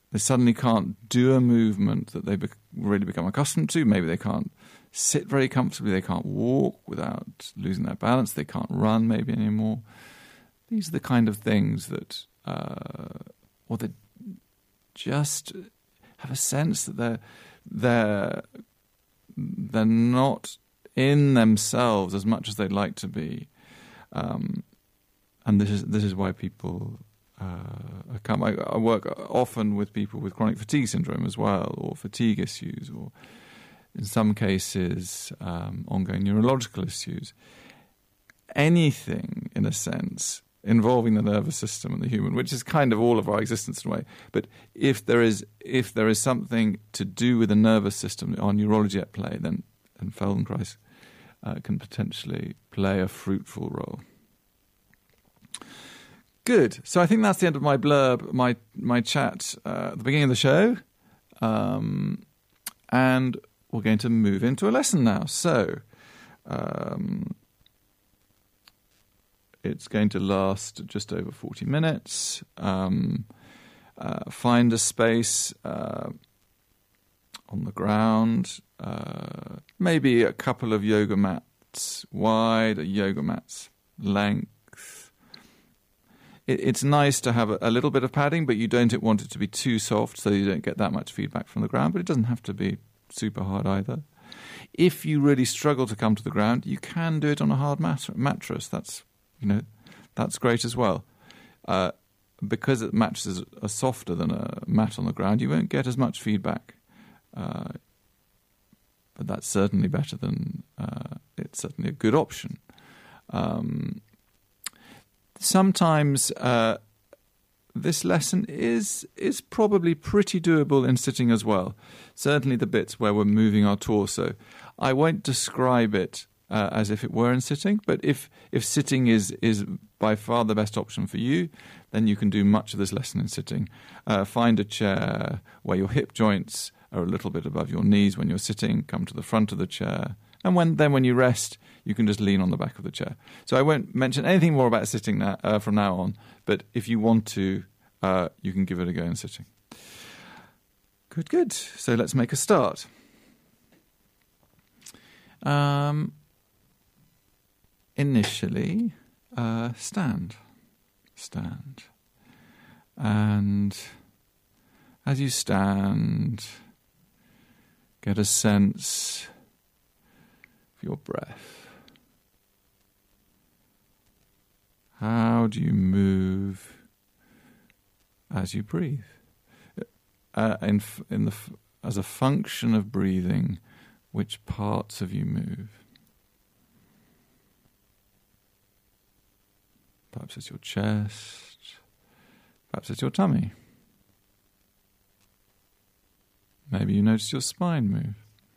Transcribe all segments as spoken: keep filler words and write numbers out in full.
they suddenly can't do a movement that they be- really become accustomed to. Maybe they can't sit very comfortably. They can't walk without losing their balance. They can't run maybe anymore. These are the kind of things that, uh, or they just have a sense that they're they're they're not in themselves as much as they'd like to be, um, and this is this is why people uh, come. I, I work often with people with chronic fatigue syndrome as well, or fatigue issues, or in some cases um, ongoing neurological issues. Anything, in a sense, involving the nervous system and the human, which is kind of all of our existence in a way. But if there is if there is something to do with the nervous system, our neurology at play, then, then Feldenkrais uh, can potentially play a fruitful role. Good. So I think that's the end of my blurb, my my chat uh, at the beginning of the show. Um, and we're going to move into a lesson now. So um, it's going to last just over forty minutes. Um, uh, find a space uh, on the ground, uh, maybe a couple of yoga mats wide, a yoga mat's length. It, it's nice to have a, a little bit of padding, but you don't want it to be too soft so you don't get that much feedback from the ground, but it doesn't have to be super hard either. If you really struggle to come to the ground, you can do it on a hard mat- mattress. That's You know, that's great as well. Uh, because mattresses are softer than a mat on the ground, you won't get as much feedback. Uh, but that's certainly better than, uh, it's certainly a good option. Um, sometimes uh, this lesson is is probably pretty doable in sitting as well. Certainly the bits where we're moving our torso. I won't describe it Uh, as if it were in sitting, but if, if sitting is, is by far the best option for you, then you can do much of this lesson in sitting. Uh, find a chair where your hip joints are a little bit above your knees when you're sitting, come to the front of the chair, and when then when you rest, you can just lean on the back of the chair. So I won't mention anything more about sitting now, uh, from now on, but if you want to, uh, you can give it a go in sitting. Good, good. So let's make a start. Um... Initially, uh, stand, stand, and as you stand, get a sense of your breath. How do you move as you breathe? Uh, in in the as a function of breathing, which parts of you move? Perhaps it's your chest. Perhaps it's your tummy. Maybe you notice your spine move.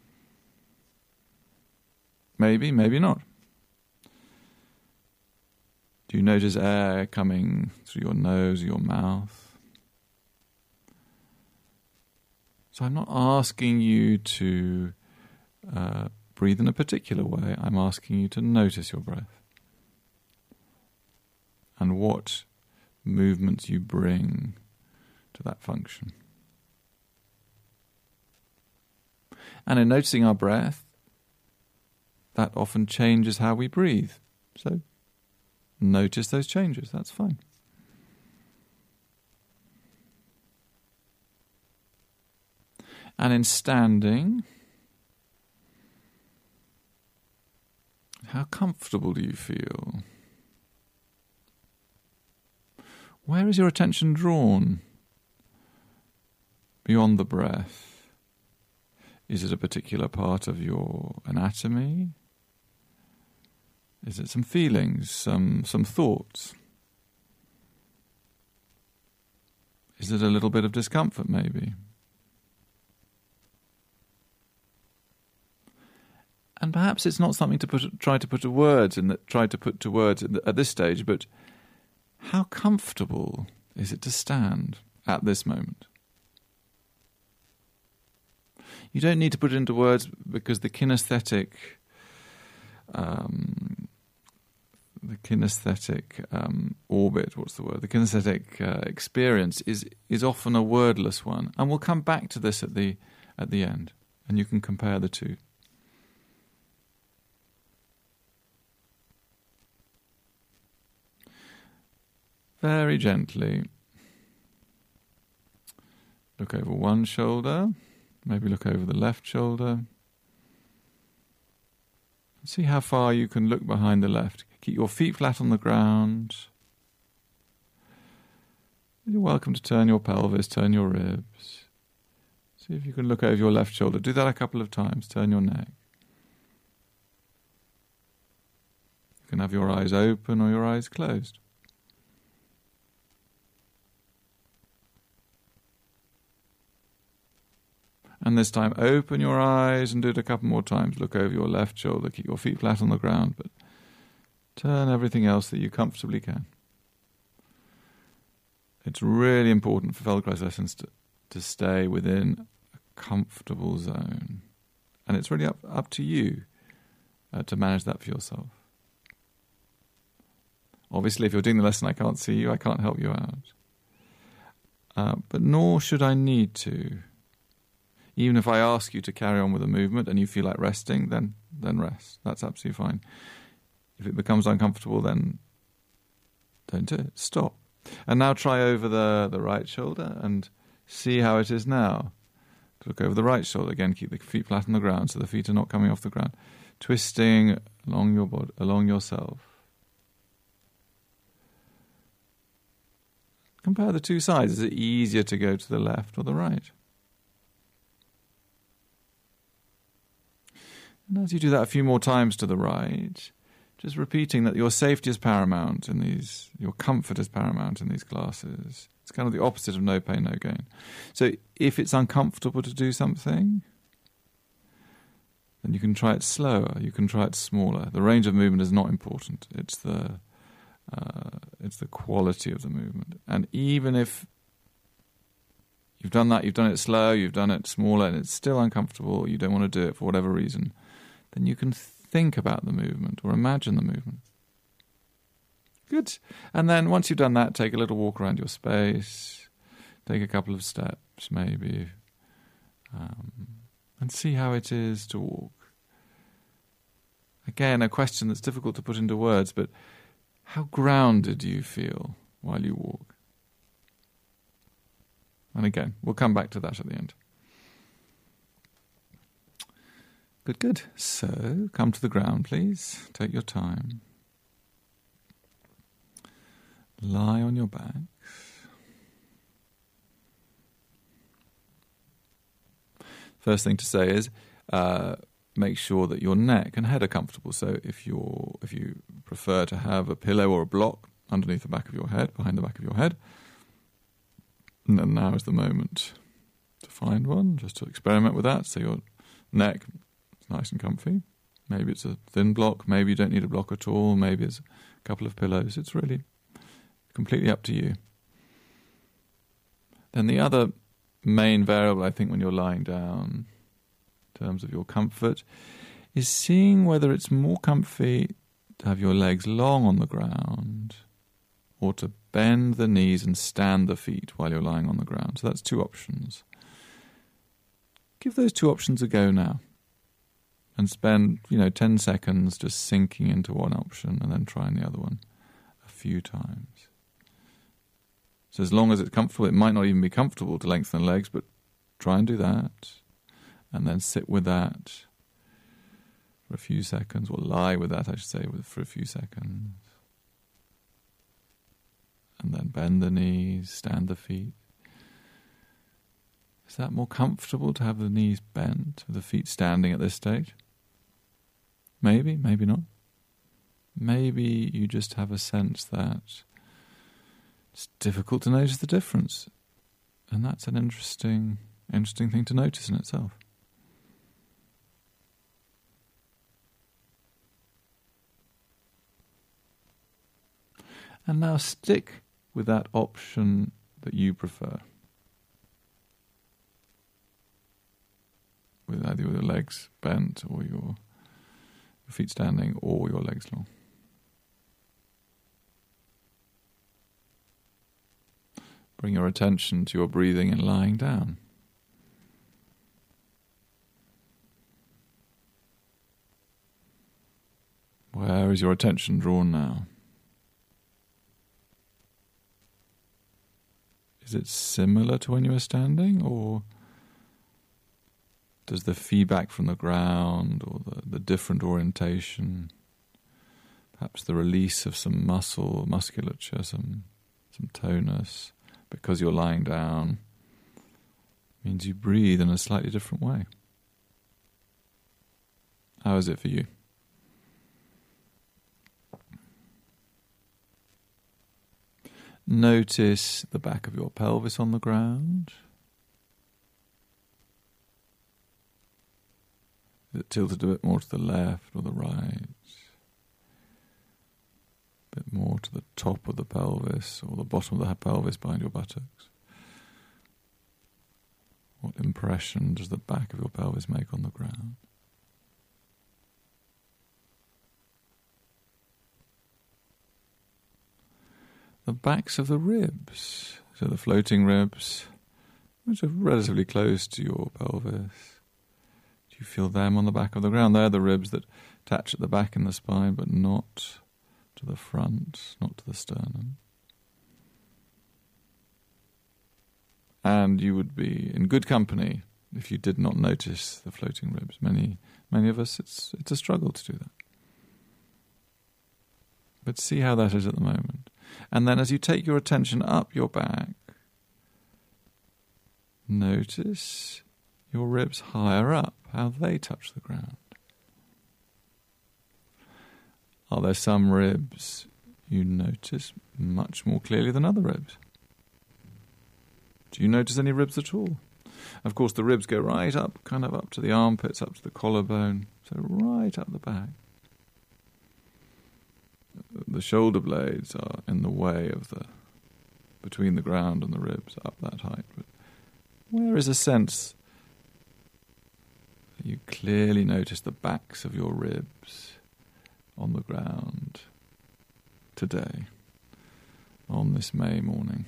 Maybe, maybe not. Do you notice air coming through your nose or your mouth? So I'm not asking you to uh, breathe in a particular way. I'm asking you to notice your breath and what movements you bring to that function. And in noticing our breath, that often changes how we breathe. So notice those changes, that's fine. And in standing, how comfortable do you feel? Where is your attention drawn beyond the breath? Is it a particular part of your anatomy? Is it some feelings, some some thoughts? Is it a little bit of discomfort, maybe? And perhaps it's not something to put, try to put to words in that try to put to words in the, at this stage, but how comfortable is it to stand at this moment? You don't need to put it into words because the kinesthetic um, the kinesthetic um, orbit, what's the word? The kinesthetic uh, experience is is often a wordless one, and we'll come back to this at the at the end, and you can compare the two. Very gently look over one shoulder, maybe look over the left shoulder. See how far you can look behind the left. Keep your feet flat on the ground. You're welcome to turn your pelvis, turn your ribs. See if you can look over your left shoulder. Do that a couple of times. Turn your neck. You can have your eyes open or your eyes closed. And this time, open your eyes and do it a couple more times. Look over your left shoulder, keep your feet flat on the ground, but turn everything else that you comfortably can. It's really important for Feldenkrais lessons to, to stay within a comfortable zone. And it's really up, up to you uh, to manage that for yourself. Obviously, if you're doing the lesson, I can't see you, I can't help you out. Uh, but nor should I need to. Even if I ask you to carry on with the movement and you feel like resting, then then rest. That's absolutely fine. If it becomes uncomfortable, then don't do it. Stop. And now try over the, the right shoulder and see how it is now. Look over the right shoulder. Again, keep the feet flat on the ground so the feet are not coming off the ground. Twisting along your body, along yourself. Compare the two sides. Is it easier to go to the left or the right? And as you do that a few more times to the right, just repeating that your safety is paramount in these, your comfort is paramount in these classes. It's kind of the opposite of no pain, no gain. So if it's uncomfortable to do something, then you can try it slower, you can try it smaller. The range of movement is not important. It's the uh, it's the quality of the movement. And even if you've done that, you've done it slow, you've done it smaller, and it's still uncomfortable, you don't want to do it for whatever reason, then you can think about the movement or imagine the movement. Good. And then once you've done that, take a little walk around your space, take a couple of steps maybe, um, and see how it is to walk. Again, a question that's difficult to put into words, but how grounded do you feel while you walk? And again, we'll come back to that at the end. Good, good. So, come to the ground, please. Take your time. Lie on your back. First thing to say is, uh, make sure that your neck and head are comfortable. So, if you're, if you prefer to have a pillow or a block underneath the back of your head, behind the back of your head, and then now is the moment to find one, just to experiment with that. So your neck is nice and comfy. Maybe it's a thin block. Maybe you don't need a block at all. Maybe it's a couple of pillows. It's really completely up to you. Then the other main variable, I think, when you're lying down, in terms of your comfort, is seeing whether it's more comfy to have your legs long on the ground or to bend the knees and stand the feet while you're lying on the ground. So that's two options. Give those two options a go now. And spend, you know, ten seconds just sinking into one option and then trying the other one a few times. So as long as it's comfortable, it might not even be comfortable to lengthen the legs, but try and do that. And then sit with that for a few seconds, or lie with that, I should say, for a few seconds. And then bend the knees, stand the feet. Is that more comfortable to have the knees bent, the feet standing at this stage? Maybe, maybe not. Maybe you just have a sense that it's difficult to notice the difference. And that's an interesting, interesting thing to notice in itself. And now stick with that option that you prefer. With either your legs bent or your, your feet standing or your legs long. Bring your attention to your breathing and lying down. Where is your attention drawn now? Is it similar to when you were standing, or does the feedback from the ground or the, the different orientation, perhaps the release of some muscle, musculature, some some tonus, because you're lying down, means you breathe in a slightly different way? How is it for you? Notice the back of your pelvis on the ground. Is it tilted a bit more to the left or the right? A bit more to the top of the pelvis or the bottom of the pelvis behind your buttocks? What impression does the back of your pelvis make on the ground? The backs of the ribs, so the floating ribs, which are relatively close to your pelvis. Do you feel them on the back of the ground? They're the ribs that attach at the back in the spine, but not to the front, not to the sternum. And you would be in good company if you did not notice the floating ribs. Many, many of us, it's it's a struggle to do that. But see how that is at the moment. And then as you take your attention up your back, notice your ribs higher up, how they touch the ground. Are there some ribs you notice much more clearly than other ribs? Do you notice any ribs at all? Of course, the ribs go right up, kind of up to the armpits, up to the collarbone, so right up the back. The shoulder blades are in the way of the, between the ground and the ribs, up that height. But where is a sense that you clearly notice the backs of your ribs on the ground today, on this May morning?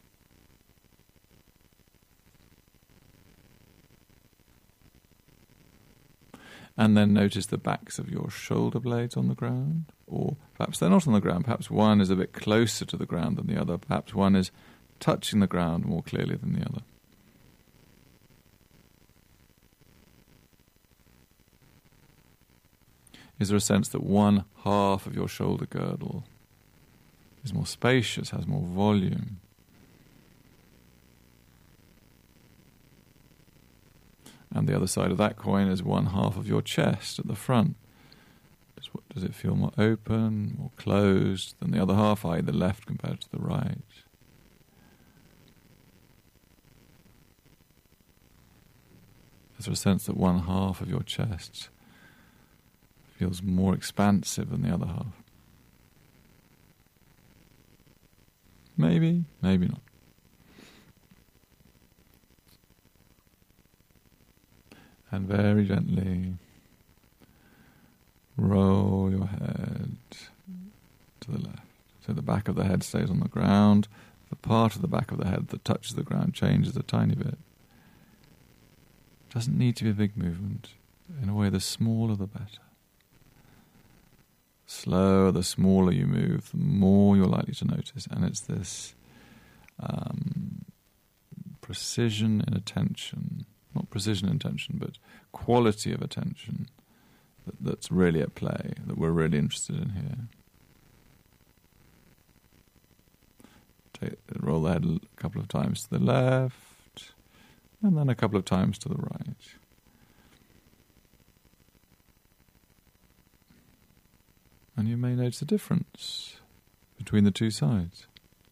And then notice the backs of your shoulder blades on the ground. Or perhaps they're not on the ground. Perhaps one is a bit closer to the ground than the other. Perhaps one is touching the ground more clearly than the other. Is there a sense that one half of your shoulder girdle is more spacious, has more volume? And the other side of that coin is one half of your chest at the front. Does, does it feel more open, more closed than the other half, that is the left compared to the right? Is there a sense that one half of your chest feels more expansive than the other half? Maybe, maybe not. And very gently roll your head to the left. So the back of the head stays on the ground. The part of the back of the head that touches the ground changes a tiny bit. It doesn't need to be a big movement. In a way, the smaller the better. Slower, the smaller you move, the more you're likely to notice. And it's this um, precision in attention. Not precision in attention, but quality of attention that, that's really at play, that we're really interested in here. Take, roll the head a couple of times to the left, and then a couple of times to the right. And you may notice a difference between the two sides.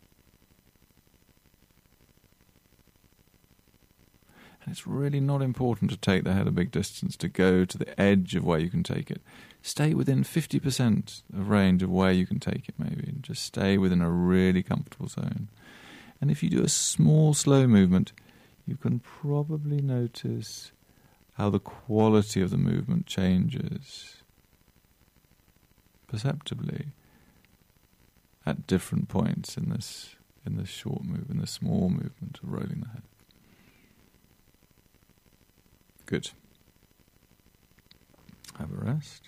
And it's really not important to take the head a big distance, to go to the edge of where you can take it. Stay within fifty percent of range of where you can take it, maybe. And just stay within a really comfortable zone. And if you do a small, slow movement, you can probably notice how the quality of the movement changes perceptibly at different points in this in the short move, in the small movement of rolling the head. Good. Have a rest.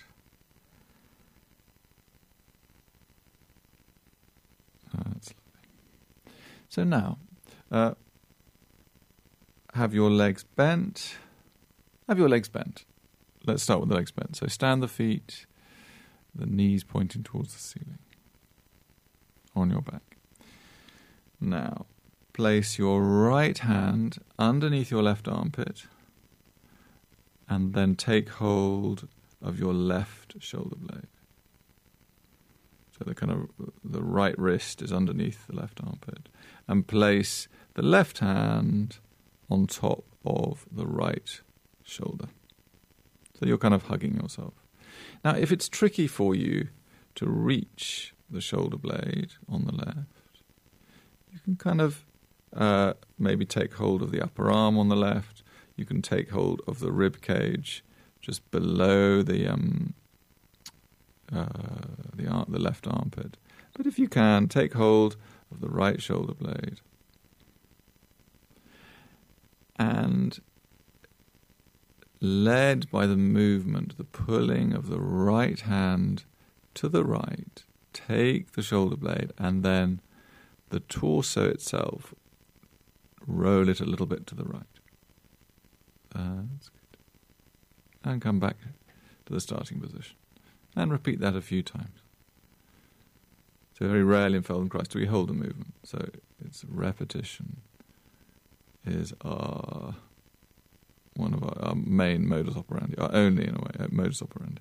Oh, that's lovely. So now, uh, have your legs bent. Have your legs bent. Let's start with the legs bent. So stand the feet, the knees pointing towards the ceiling, on your back. Now, place your right hand underneath your left armpit, and then take hold of your left shoulder blade. So the kind of the right wrist is underneath the left armpit, and place the left hand on top of the right shoulder. So you're kind of hugging yourself. Now, if it's tricky for you to reach the shoulder blade on the left, you can kind of uh, maybe take hold of the upper arm on the left. You can take hold of the rib cage just below the um, uh, the ar- the left armpit. But if you can, take hold of the right shoulder blade. And led by the movement, the pulling of the right hand to the right, take the shoulder blade and then the torso itself, roll it a little bit to the right. Uh, that's good. And come back to the starting position. And repeat that a few times. So very rarely in Feldenkrais do we hold a movement. So it's repetition is our one of our, our main modus operandi, our only in a way uh, modus operandi.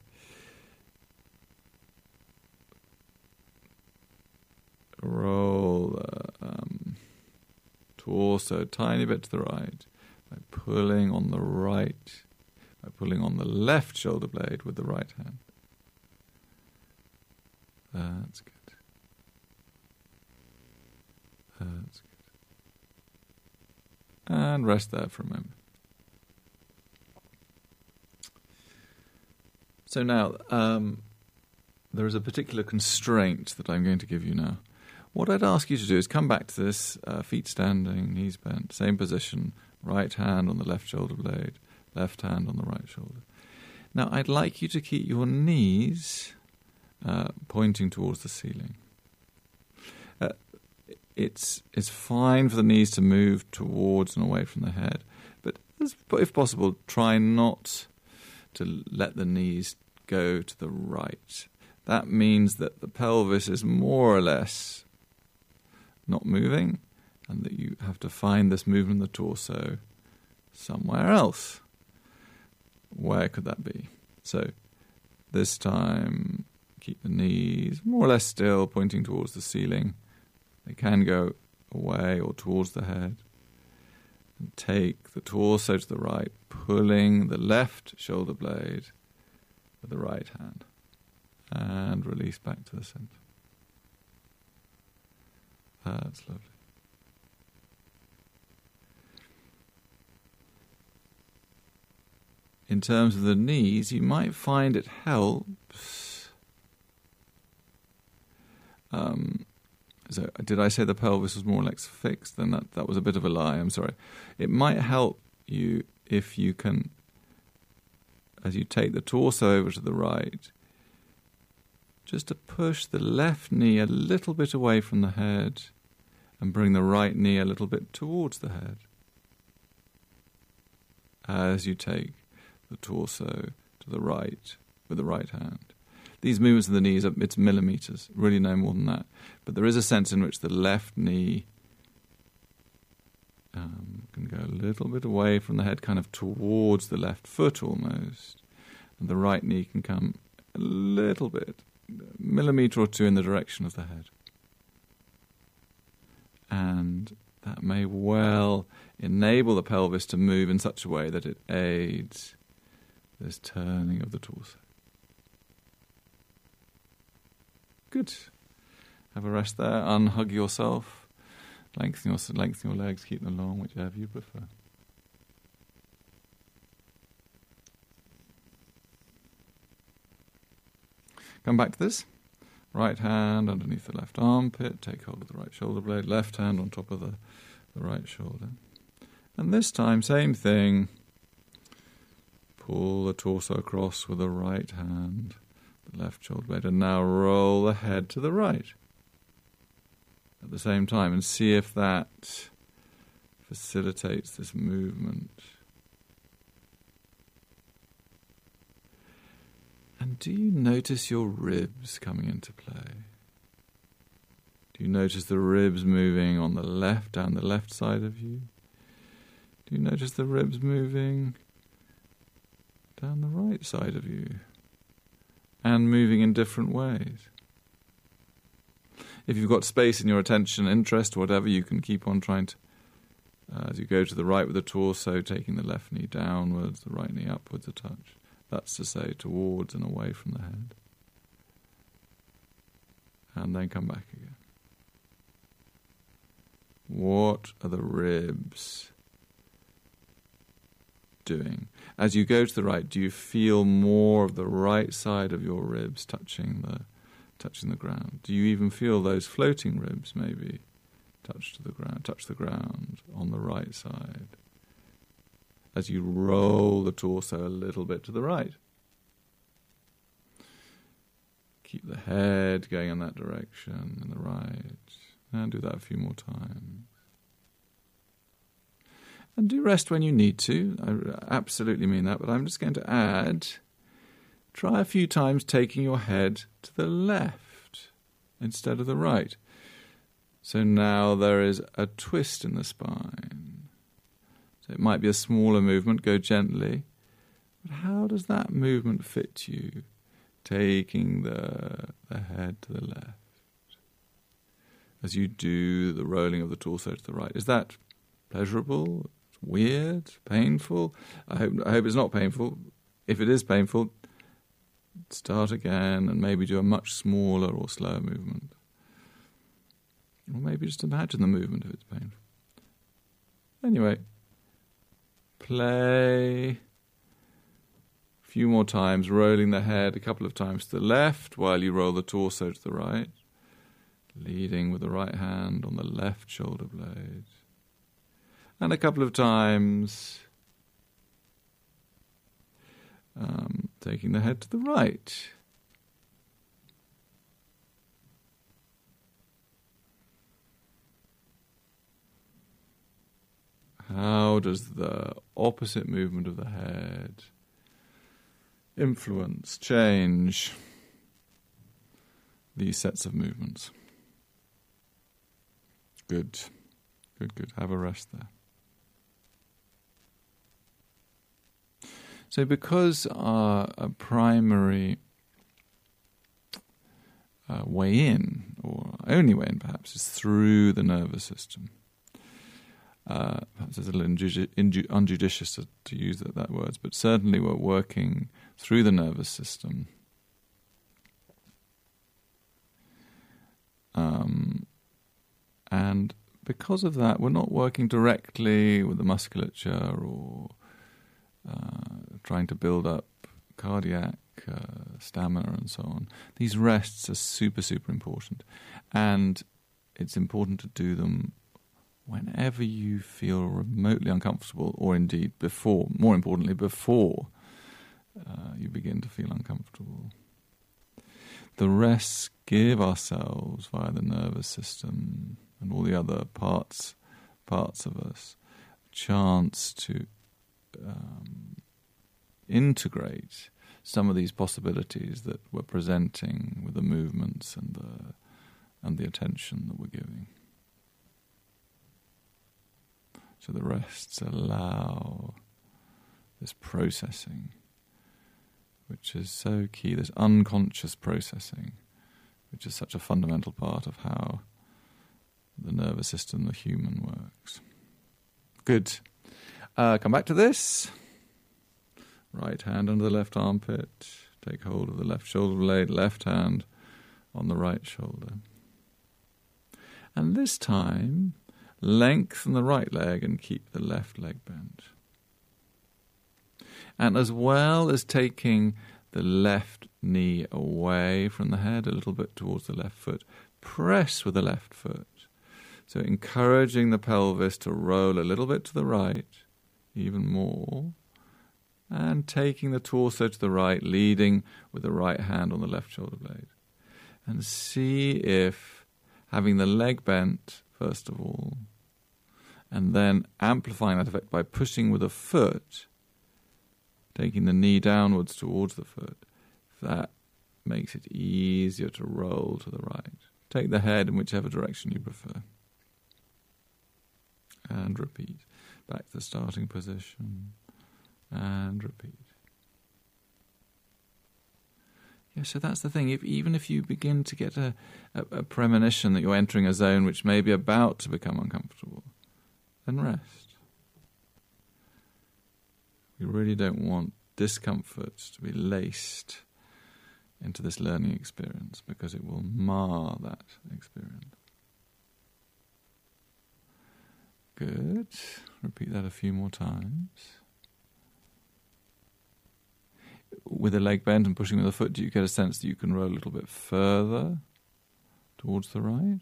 Roll the um, torso a tiny bit to the right by pulling on the right, by pulling on the left shoulder blade with the right hand. That's good. That's good. And rest there for a moment. So now, um, there is a particular constraint that I'm going to give you now. What I'd ask you to do is come back to this, uh, feet standing, knees bent, same position, right hand on the left shoulder blade, left hand on the right shoulder. Now, I'd like you to keep your knees uh, pointing towards the ceiling. Uh, it's it's fine for the knees to move towards and away from the head, but if possible, try not to let the knees go to the right. That means that the pelvis is more or less not moving, and that you have to find this movement in the torso somewhere else. Where could that be? So this time, keep the knees more or less still, pointing towards the ceiling. They can go away or towards the head. And take the torso to the right, pulling the left shoulder blade with the right hand. And release back to the center. That's lovely. In terms of the knees, you might find it helps. Um, so, did I say the pelvis was more or less fixed? Then that, that was a bit of a lie. I'm sorry. It might help you if you can, as you take the torso over to the right, just to push the left knee a little bit away from the head and bring the right knee a little bit towards the head as you take the torso to the right with the right hand. These movements of the knees, are, it's millimeters, really no more than that. But there is a sense in which the left knee um, can go a little bit away from the head, kind of towards the left foot almost. And the right knee can come a little bit, a millimeter or two in the direction of the head. And that may well enable the pelvis to move in such a way that it aids this turning of the torso. Good. Have a rest there. Unhug yourself. Lengthen your, lengthen your legs. Keep them long, whichever you prefer. Come back to this. Right hand underneath the left armpit, take hold of the right shoulder blade, left hand on top of the, the right shoulder. And this time, same thing. Pull the torso across with the right hand, the left shoulder blade, and now roll the head to the right at the same time, and see if that facilitates this movement. And do you notice your ribs coming into play? Do you notice the ribs moving on the left, down the left side of you? Do you notice the ribs moving down the right side of you? And moving in different ways? If you've got space in your attention, interest, whatever, you can keep on trying to, uh, as you go to the right with the torso, taking the left knee downwards, the right knee upwards a touch. That's to say, towards and away from the head. And then come back again. What are the ribs doing? As you go to the right, do you feel more of the right side of your ribs touching the touching the ground? Do you even feel those floating ribs maybe touch to the ground, touch the ground on the right side? As you roll the torso a little bit to the right. Keep the head going in that direction, in the right. And do that a few more times. And do rest when you need to. I absolutely mean that, but I'm just going to add, try a few times taking your head to the left instead of the right. So now there is a twist in the spine. So it might be a smaller movement, go gently. But how does that movement fit you? Taking the, the head to the left. As you do the rolling of the torso to the right. Is that pleasurable? Weird? Painful? I hope, I hope it's not painful. If it is painful, start again and maybe do a much smaller or slower movement. Or maybe just imagine the movement if it's painful. Anyway, play a few more times, rolling the head a couple of times to the left while you roll the torso to the right, leading with the right hand on the left shoulder blade. And a couple of times um, taking the head to the right. How does the opposite movement of the head influence, change these sets of movements? Good, good, good. Have a rest there. So because our, our primary uh, way in, or only way in perhaps, is through the nervous system, Uh, perhaps it's a little injudi- inju- unjudicious to, to use that, that word, but certainly we're working through the nervous system. Um, and because of that, we're not working directly with the musculature or uh, trying to build up cardiac uh, stamina and so on. These rests are super, super important. And it's important to do them whenever you feel remotely uncomfortable, or indeed before, more importantly, before uh, you begin to feel uncomfortable. The rests give ourselves, via the nervous system and all the other parts parts of us, a chance to um, integrate some of these possibilities that we're presenting with the movements and the and the attention that we're giving. So the rests allow this processing, which is so key, this unconscious processing, which is such a fundamental part of how the nervous system, the human, works. Good. Uh, come back to this. Right hand under the left armpit. Take hold of the left shoulder blade, left hand on the right shoulder. And this time, lengthen the right leg and keep the left leg bent. And as well as taking the left knee away from the head, a little bit towards the left foot. Press with the left foot. So encouraging the pelvis to roll a little bit to the right, even more, and taking the torso to the right, leading with the right hand on the left shoulder blade. And see if having the leg bent, first of all, and then amplifying that effect by pushing with a foot, taking the knee downwards towards the foot, that makes it easier to roll to the right. Take the head in whichever direction you prefer. And repeat. Back to the starting position. And repeat. Yeah, so that's the thing. If, even if you begin to get a, a, a premonition that you're entering a zone which may be about to become uncomfortable, then rest. We really don't want discomfort to be laced into this learning experience because it will mar that experience. Good. Repeat that a few more times. With the leg bent and pushing with the foot, do you get a sense that you can roll a little bit further towards the right?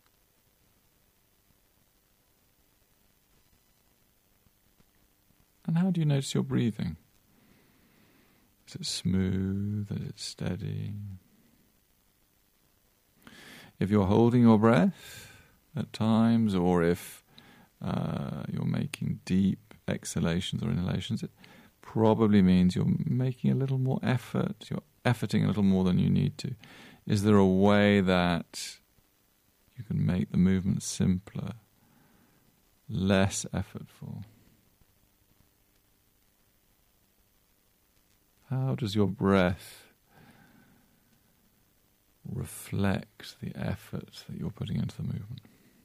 And how do you notice your breathing? Is it smooth? Is it steady? If you're holding your breath at times, or if uh, you're making deep exhalations or inhalations, it probably means you're making a little more effort. You're efforting a little more than you need to. Is there a way that you can make the movement simpler, less effortful? How does your breath reflect the effort that you're putting into the movement?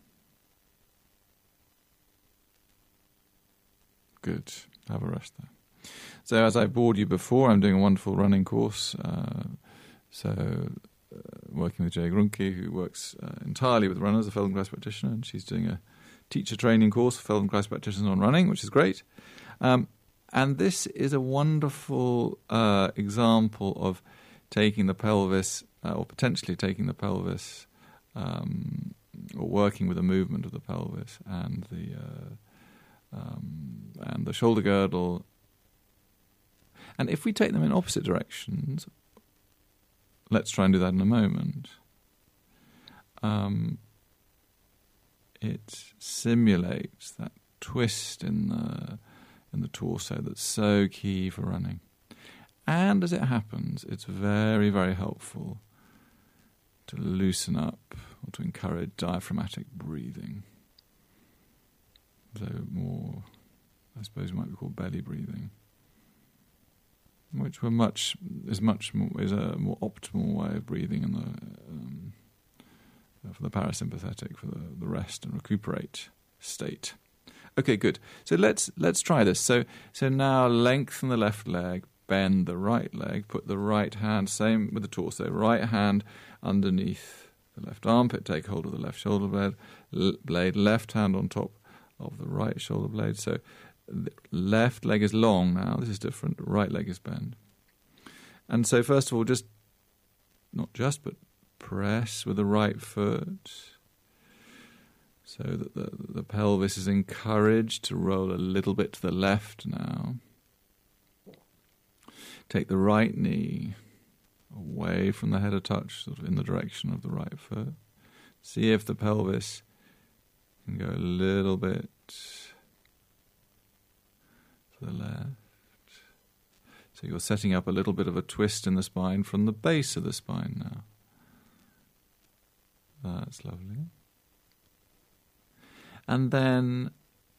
Good. Have a rest there. So as I bored you before, I'm doing a wonderful running course. Uh, so uh, working with Jay Grunke, who works uh, entirely with runners, a Feldenkrais practitioner, and she's doing a teacher training course for Feldenkrais practitioners on running, which is great. Um, and this is a wonderful uh, example of taking the pelvis, uh, or potentially taking the pelvis, um, or working with the movement of the pelvis and the uh, um, and the shoulder girdle. And if we take them in opposite directions, let's try and do that in a moment, um, it simulates that twist in the in the torso that's so key for running. And as it happens, it's very, very helpful to loosen up or to encourage diaphragmatic breathing. So more, I suppose it might be called belly breathing, which were much is much more is a more optimal way of breathing in the um, for the parasympathetic, for the, the rest and recuperate state. Okay, good. So let's let's try this. So so now lengthen the left leg, bend the right leg, put the right hand, same with the torso, right hand underneath the left armpit, take hold of the left shoulder blade, l- blade, left hand on top of the right shoulder blade. So the left leg is long now, this is different, right leg is bent. And so first of all, just, not just, but press with the right foot so that the, the pelvis is encouraged to roll a little bit to the left now. Take the right knee away from the head a touch, sort of in the direction of the right foot. See if the pelvis can go a little bit to the left. So you're setting up a little bit of a twist in the spine from the base of the spine now. That's lovely. And then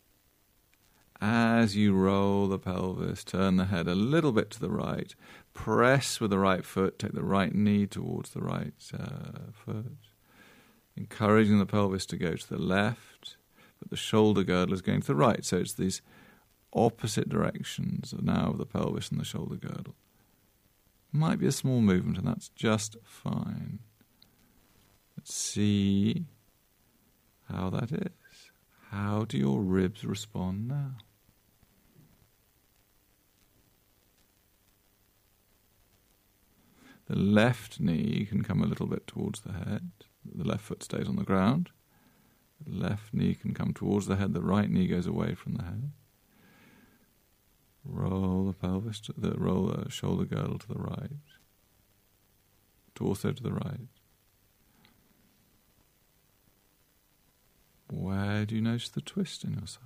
as you roll the pelvis, turn the head a little bit to the right, press with the right foot, take the right knee towards the right uh, foot, encouraging the pelvis to go to the left, but the shoulder girdle is going to the right. So it's these opposite directions now of the pelvis and the shoulder girdle. Might be a small movement, and that's just fine. Let's see how that is. How do your ribs respond now? The left knee can come a little bit towards the head. The left foot stays on the ground. The left knee can come towards the head. The right knee goes away from the head. Roll the pelvis, to the, roll the shoulder girdle to the right. Torso to the right. Where do you notice the twist in yourself?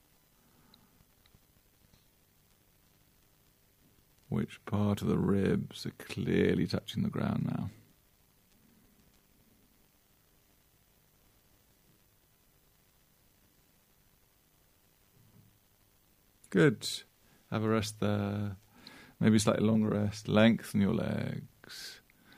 Which part of the ribs are clearly touching the ground now? Good. Have a rest there. Maybe slightly longer rest. Lengthen your legs.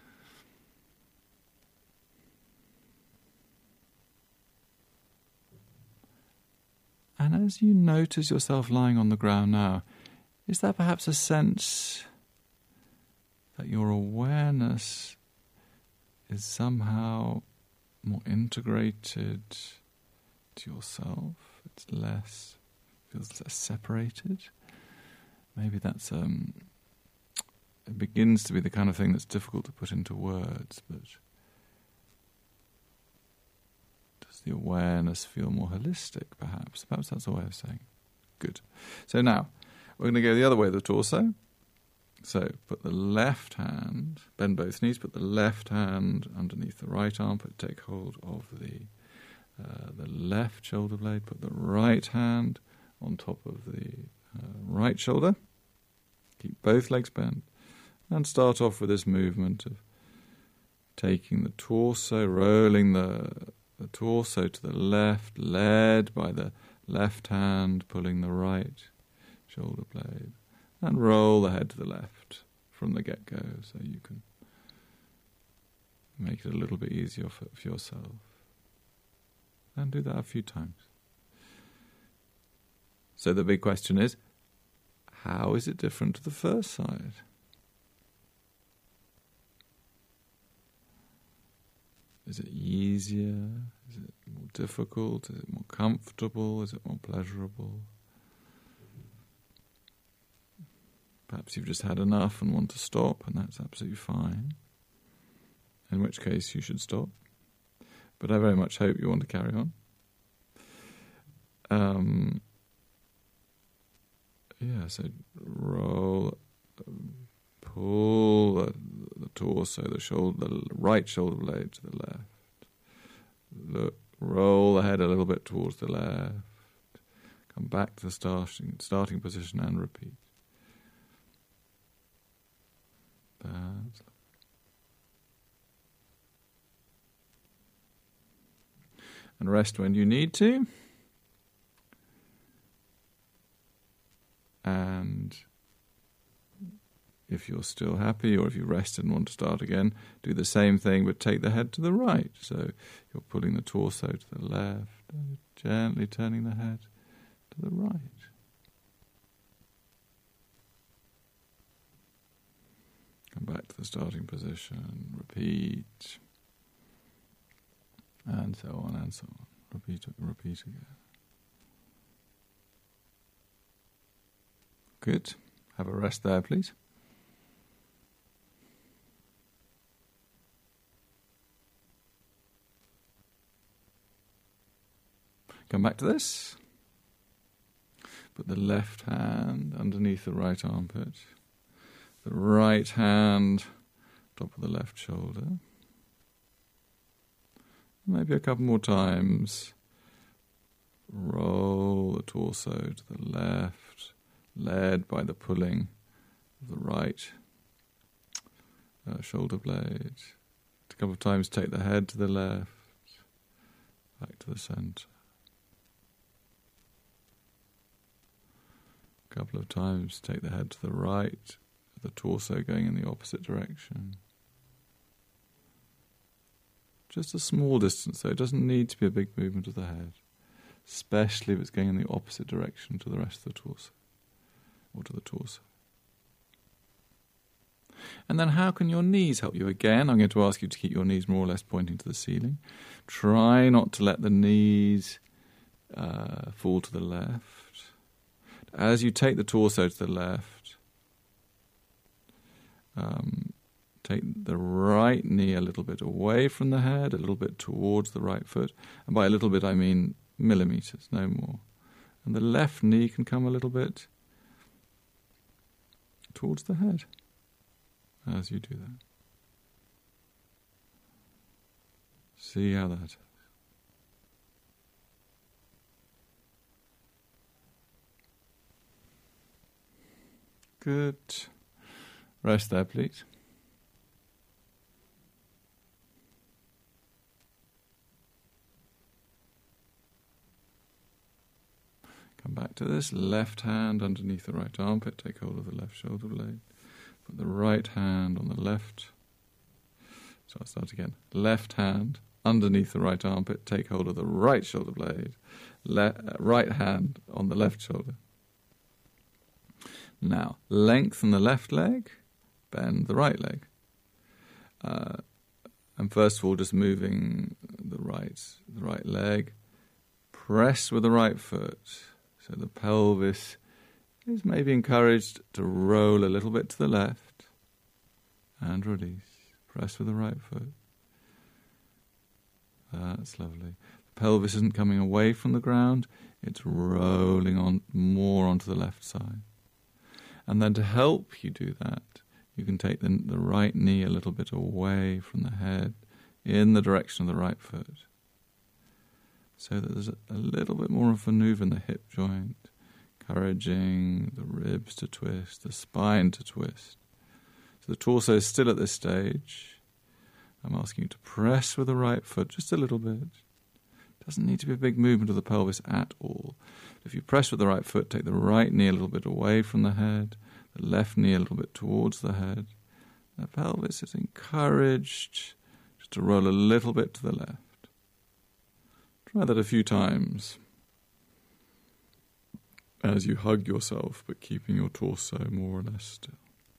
And as you notice yourself lying on the ground now, is there perhaps a sense that your awareness is somehow more integrated to yourself? It's less, feels less separated. Maybe that's um, it begins to be the kind of thing that's difficult to put into words, but does the awareness feel more holistic, perhaps? Perhaps that's a way of saying it. Good. So now, we're going to go the other way of the torso. So put the left hand, bend both knees, put the left hand underneath the right armpit, take hold of the uh, the left shoulder blade, put the right hand on top of the uh, right shoulder. Keep both legs bent. And start off with this movement of taking the torso, rolling the, the torso to the left, led by the left hand, pulling the right shoulder blade, and roll the head to the left from the get-go so you can make it a little bit easier for, for yourself. And do that a few times. So the big question is, how is it different to the first side? Is it easier? Is it more difficult? Is it more comfortable? Is it more pleasurable? Perhaps you've just had enough and want to stop, and that's absolutely fine. In which case you should stop. But I very much hope you want to carry on. Um, yeah, so roll, pull the, the torso, the shoulder, the right shoulder blade to the left. Look, roll the head a little bit towards the left. Come back to the starting starting position and repeat. That's and rest when you need to. And if you're still happy, or if you rested and want to start again, do the same thing, but take the head to the right. So you're pulling the torso to the left, and gently turning the head to the right. Come back to the starting position, repeat, and so on and so on. Repeat, repeat again. Good. Have a rest there, please. Come back to this. Put the left hand underneath the right armpit. The right hand top of the left shoulder. Maybe a couple more times. Roll the torso to the left, led by the pulling of the right uh, shoulder blade. A couple of times take the head to the left, back to the centre. A couple of times take the head to the right, the torso going in the opposite direction. Just a small distance, though. It doesn't need to be a big movement of the head, especially if it's going in the opposite direction to the rest of the torso, or to the torso. And then how can your knees help you? Again, I'm going to ask you to keep your knees more or less pointing to the ceiling. Try not to let the knees uh, fall to the left. As you take the torso to the left, um, Take the right knee a little bit away from the head, a little bit towards the right foot. And by a little bit, I mean millimeters, no more. And the left knee can come a little bit towards the head as you do that. See how that is. Good. Rest there, please. Come back to this. Left hand underneath the right armpit. Take hold of the left shoulder blade. Put the right hand on the left. So I'll start again. Left hand underneath the right armpit. Take hold of the right shoulder blade. Le- right hand on the left shoulder. Now, lengthen the left leg. Bend the right leg. Uh, and first of all, just moving the right, the right leg. Press with the right foot. So the pelvis is maybe encouraged to roll a little bit to the left and release. Press with the right foot. That's lovely. The pelvis isn't coming away from the ground. It's rolling on more onto the left side. And then to help you do that, you can take the, the right knee a little bit away from the head in the direction of the right foot. So that there's a, a little bit more of a move in the hip joint, encouraging the ribs to twist, the spine to twist. So the torso is still at this stage. I'm asking you to press with the right foot just a little bit. It doesn't need to be a big movement of the pelvis at all. If you press with the right foot, take the right knee a little bit away from the head, the left knee a little bit towards the head. The pelvis is encouraged just to roll a little bit to the left. Try that a few times as you hug yourself, but keeping your torso more or less still.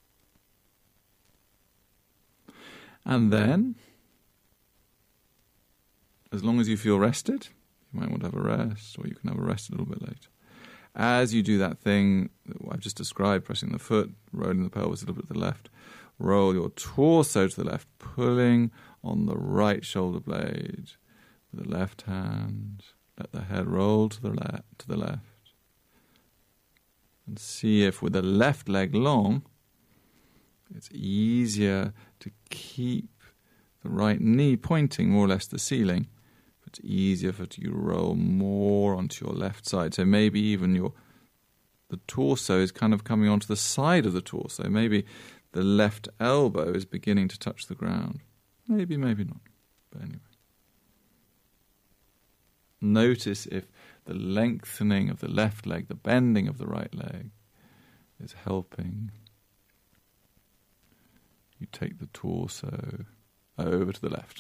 And then, as long as you feel rested, you might want to have a rest, or you can have a rest a little bit later. As you do that thing that I've just described, pressing the foot, rolling the pelvis a little bit to the left, roll your torso to the left, pulling on the right shoulder blade with the left hand. Let the head roll to the left, to the left. And see if with the left leg long, it's easier to keep the right knee pointing more or less to the ceiling. It's easier for you to roll more onto your left side. So maybe even your the torso is kind of coming onto the side of the torso. Maybe the left elbow is beginning to touch the ground. Maybe, maybe not. But anyway. Notice if the lengthening of the left leg, the bending of the right leg is helping you take the torso over to the left.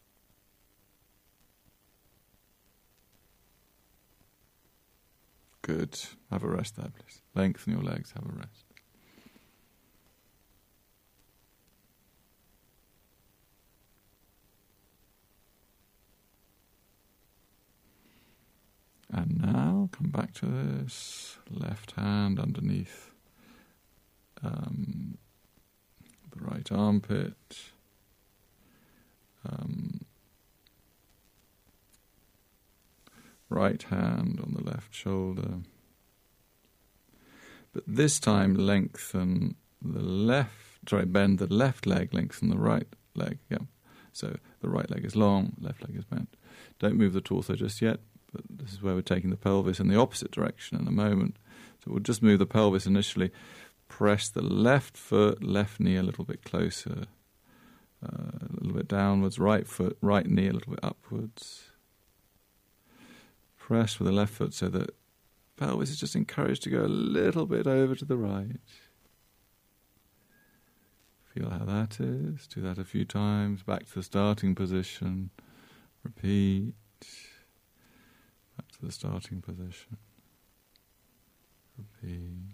Good. Have a rest there, please. Lengthen your legs, have a rest. And now come back to this. Left hand underneath um, the right armpit. Um, right hand on the left shoulder. But this time lengthen the left, sorry, bend the left leg, lengthen the right leg. Yeah. So the right leg is long, left leg is bent. Don't move the torso just yet, but this is where we're taking the pelvis in the opposite direction in a moment. So we'll just move the pelvis initially. Press the left foot, left knee a little bit closer, uh, a little bit downwards, right foot, right knee a little bit upwards. Press with the left foot so that pelvis is just encouraged to go a little bit over to the right. Feel how that is. Do that a few times. Back to the starting position. Repeat. Back to the starting position. Repeat.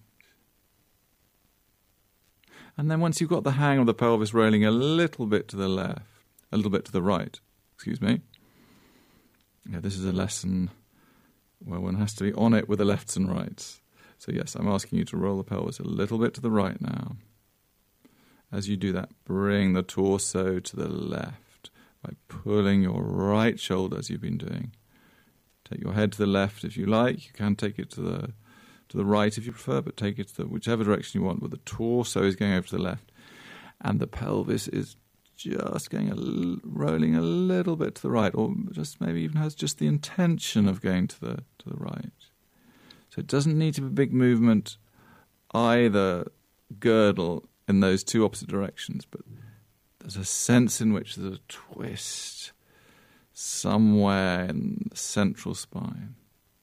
And then once you've got the hang of the pelvis rolling a little bit to the left, a little bit to the right, excuse me. Yeah, this is a lesson where one has to be on it with the lefts and rights. So yes, I'm asking you to roll the pelvis a little bit to the right now. As you do that, bring the torso to the left by pulling your right shoulder as you've been doing. Take your head to the left if you like. You can take it to the to the right if you prefer, but take it to the, whichever direction you want. But the torso is going over to the left, and the pelvis is just going a, rolling a little bit to the right, or just maybe even has just the intention of going to the to the right. So it doesn't need to be a big movement, either girdle in those two opposite directions, but there's a sense in which there's a twist somewhere in the central spine.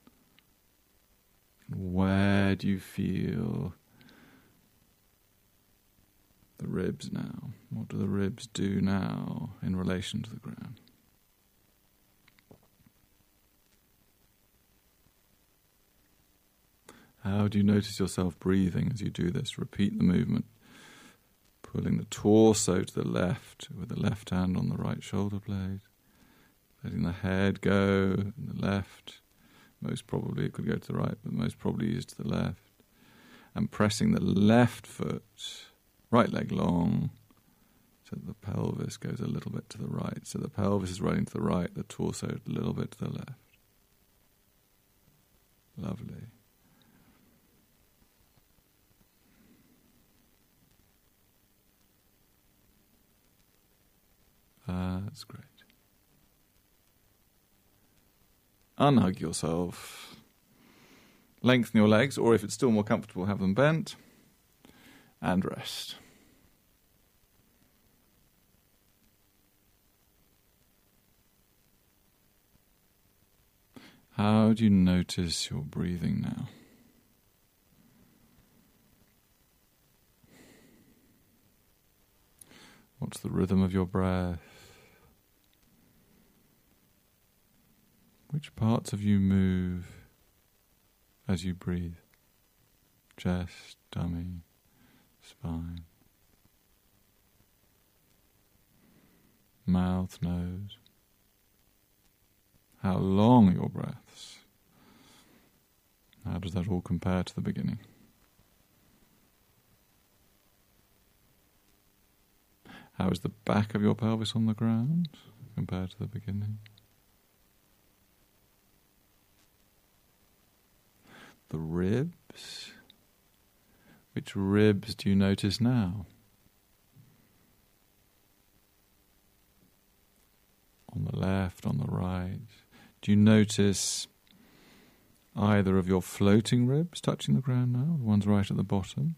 Where do you feel the ribs now? What do the ribs do now in relation to the ground? How do you notice yourself breathing as you do this? Repeat the movement. Pulling the torso to the left with the left hand on the right shoulder blade. Letting the head go in the left. Most probably it could go to the right, but most probably is to the left. And pressing the left foot, right leg long, so that the pelvis goes a little bit to the right. So the pelvis is rolling to the right, the torso a little bit to the left. Lovely. Uh, that's great. Unhug yourself. Lengthen your legs, or if it's still more comfortable, have them bent. And rest. How do you notice your breathing now? What's the rhythm of your breath? Which parts of you move as you breathe? Chest, tummy, spine, mouth, nose. How long are your breaths? How does that all compare to the beginning? How is the back of your pelvis on the ground compared to the beginning? The ribs. Which ribs do you notice now? On the left, on the right. Do you notice either of your floating ribs touching the ground now? The ones right at the bottom.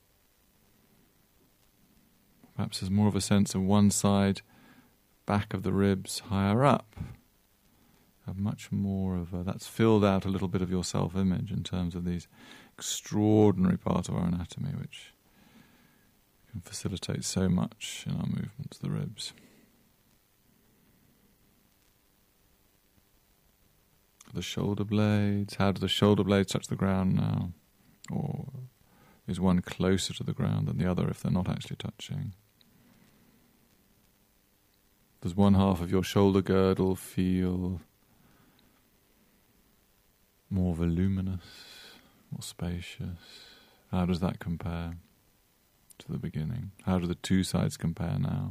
Perhaps there's more of a sense of one side, back of the ribs higher up. Have much more of a, that's filled out a little bit of your self-image in terms of these extraordinary parts of our anatomy which can facilitate so much in our movements, the ribs. The shoulder blades, how do the shoulder blades touch the ground now? Or is one closer to the ground than the other if they're not actually touching? Does one half of your shoulder girdle feel more voluminous, more spacious? How does that compare to the beginning? How do the two sides compare now?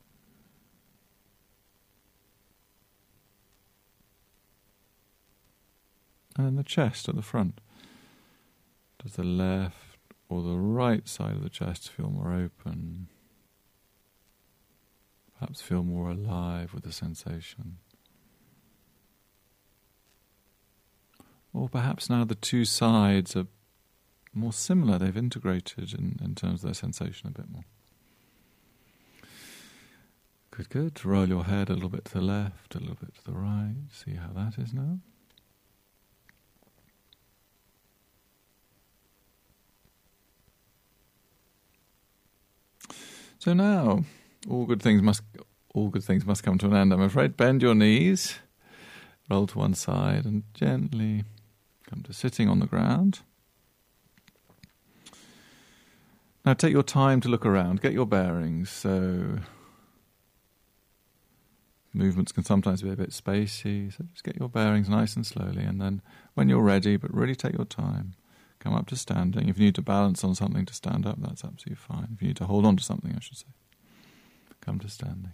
And then the chest at the front. Does the left or the right side of the chest feel more open? Perhaps feel more alive with the sensation? Or perhaps now the two sides are more similar, they've integrated in, in terms of their sensation a bit more. Good, good. Roll your head a little bit to the left, a little bit to the right. See how that is now. So now, all good things must all good things must come to an end, I'm afraid. Bend your knees, roll to one side, and gently come to sitting on the ground. Now take your time to look around, get your bearings. So movements can sometimes be a bit spacey, so just get your bearings nice and slowly, and then when you're ready, but really take your time, come up to standing. If you need to balance on something to stand up, that's absolutely fine. If you need to hold on to something, I should say, come to standing.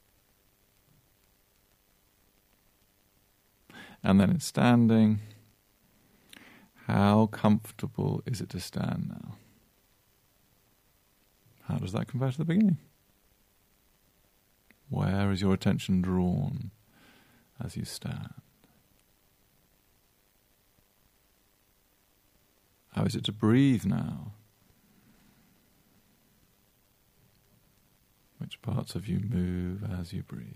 And then in standing, how comfortable is it to stand now? How does that compare to the beginning? Where is your attention drawn as you stand? How is it to breathe now? Which parts of you move as you breathe?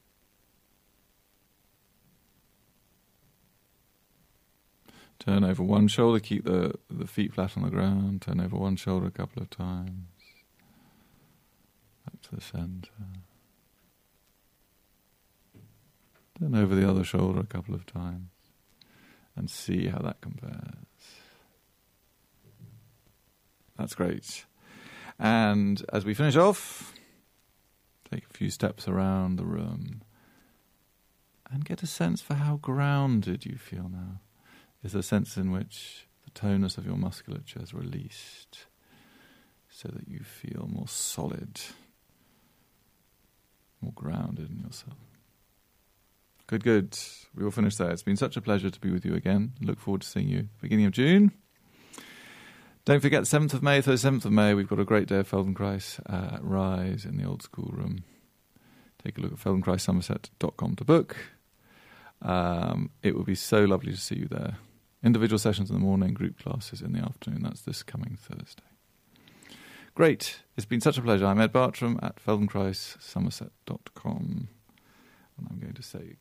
Turn over one shoulder, keep the, the feet flat on the ground. Turn over one shoulder a couple of times. Back to the centre. Turn over the other shoulder a couple of times. And see how that compares. That's great. And as we finish off, take a few steps around the room. And get a sense for how grounded you feel now. Is there a sense in which the tonus of your musculature is released so that you feel more solid, more grounded in yourself? Good, good. We will finish there. It's been such a pleasure to be with you again. Look forward to seeing you beginning of June. Don't forget, seventh of May, thirty-seventh of May, we've got a great day of Feldenkrais uh, at Rise in the Old School Room. Take a look at feldenkrais somerset dot com to book. Um, it would be so lovely to see you there. Individual sessions in the morning, group classes in the afternoon. That's this coming Thursday. Great. It's been such a pleasure. I'm Ed Bartram at feldenkrais somerset dot com. And I'm going to say...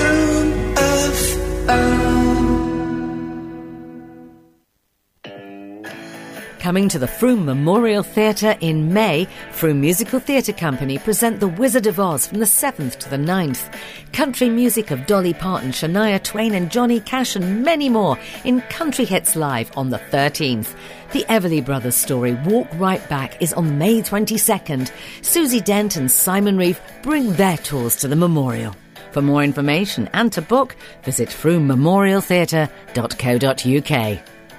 Coming to the Frome Memorial Theatre in May, Frome Musical Theatre Company present The Wizard of Oz from the seventh to the ninth. Country music of Dolly Parton, Shania Twain and Johnny Cash and many more in Country Hits Live on the thirteenth. The Everly Brothers story, Walk Right Back, is on May twenty-second. Susie Dent and Simon Reeve bring their tours to the memorial. For more information and to book, visit frome memorial theatre dot co dot uk.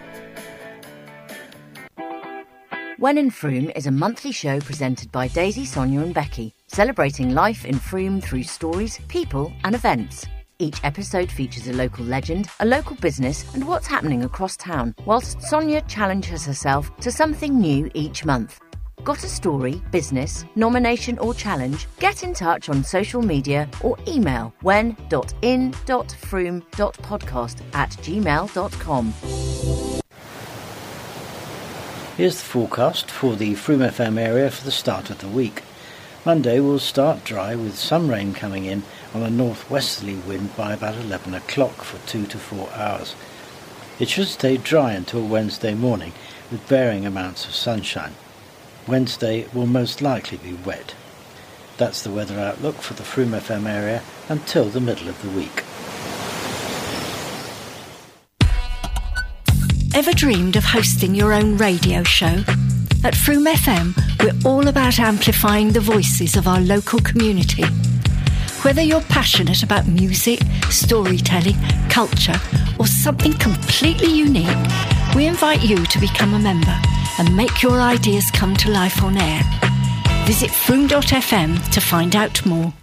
When in Frome is a monthly show presented by Daisy, Sonia and Becky, celebrating life in Frome through stories, people and events. Each episode features a local legend, a local business and what's happening across town, whilst Sonia challenges herself to something new each month. Got a story, business, nomination or challenge? Get in touch on social media or email when dot in dot frome dot podcast at gmail dot com. Here's the forecast for the Frome F M area for the start of the week. Monday will start dry with some rain coming in on a northwesterly wind by about eleven o'clock for two to four hours. It should stay dry until Wednesday morning with varying amounts of sunshine. Wednesday will most likely be wet. That's the weather outlook for the Frome F M area until the middle of the week. Ever dreamed of hosting your own radio show? At Frome F M, we're all about amplifying the voices of our local community. Whether you're passionate about music, storytelling, culture, or something completely unique, we invite you to become a member and make your ideas come to life on air. Visit frome dot f m to find out more.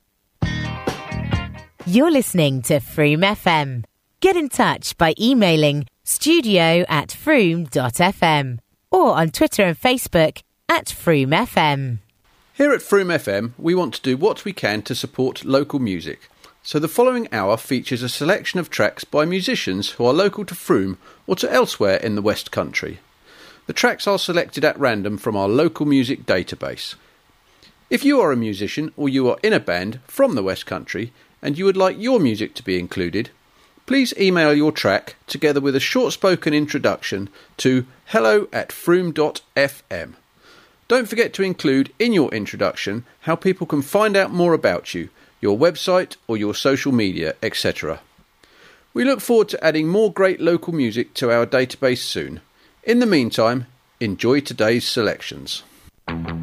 You're listening to Frome F M. Get in touch by emailing studio at frome dot f m or on Twitter and Facebook at Frome F M. Here at Frome F M, we want to do what we can to support local music. So the following hour features a selection of tracks by musicians who are local to Frome or to elsewhere in the West Country. The tracks are selected at random from our local music database. If you are a musician or you are in a band from the West Country and you would like your music to be included, please email your track together with a short-spoken introduction to hello at frome dot f m. Don't forget to include in your introduction how people can find out more about you, your website or your social media, et cetera. We look forward to adding more great local music to our database soon. In the meantime, enjoy today's selections.